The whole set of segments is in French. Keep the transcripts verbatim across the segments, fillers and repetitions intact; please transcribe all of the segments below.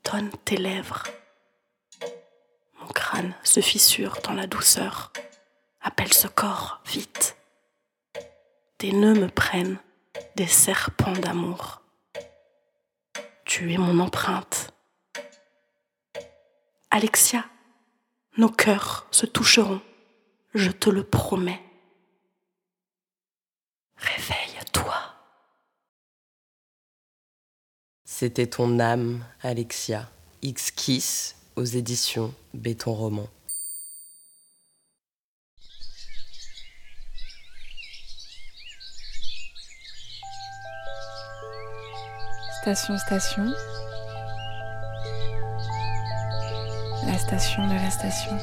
tâtonne tes lèvres. Mon crâne se fissure dans la douceur. Appelle ce corps, vite. Des nœuds me prennent, des serpents d'amour. Tu es mon empreinte. Alexia, nos cœurs se toucheront, je te le promets. Réveille-toi. C'était ton âme, Alexia. X-Kiss aux éditions Béton Roman. Station, station. La station de la station.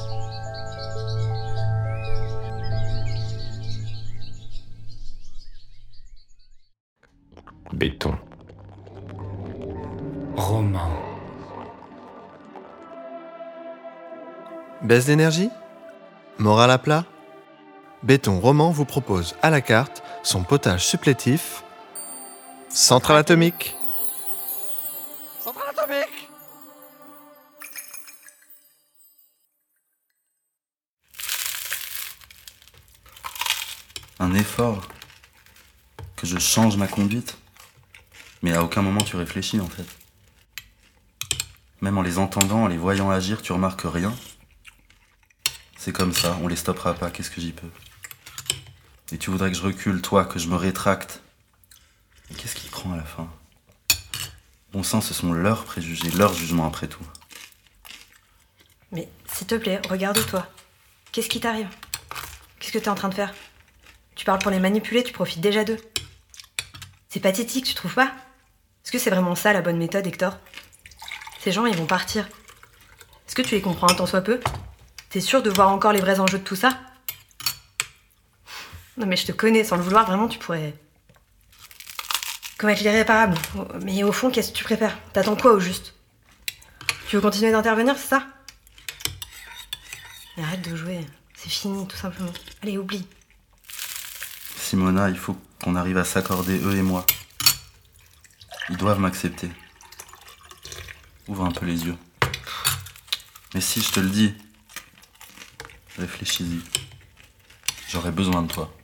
Béton. Roman. Baisse d'énergie ? Morale à plat ? Béton Roman vous propose à la carte son potage supplétif Centrale atomique. Centrale atomique. Un effort, que je change ma conduite, mais à aucun moment tu réfléchis en fait. Même en les entendant, en les voyant agir, tu remarques rien. C'est comme ça, on les stoppera pas, qu'est-ce que j'y peux? Et tu voudrais que je recule, toi, que je me rétracte. Mais qu'est-ce qui te prend à la fin? Bon sang, ce sont leurs préjugés, leurs jugements après tout. Mais s'il te plaît, regarde-toi. Qu'est-ce qui t'arrive? Qu'est-ce que t'es en train de faire? Tu parles pour les manipuler, tu profites déjà d'eux. C'est pathétique, tu trouves pas? Est-ce que c'est vraiment ça la bonne méthode, Hector? Ces gens, ils vont partir. Est-ce que tu les comprends un tant soit peu? T'es sûr de voir encore les vrais enjeux de tout ça? Non mais je te connais, sans le vouloir, vraiment, tu pourrais... commettre l'irréparable. Mais au fond, qu'est-ce que tu préfères? T'attends quoi au juste? Tu veux continuer d'intervenir, c'est ça? Mais arrête de jouer, c'est fini, tout simplement. Allez, oublie. Simona, il faut qu'on arrive à s'accorder, eux et moi. Ils doivent m'accepter. Ouvre un peu les yeux. Mais si, je te le dis. Réfléchis-y. J'aurais besoin de toi.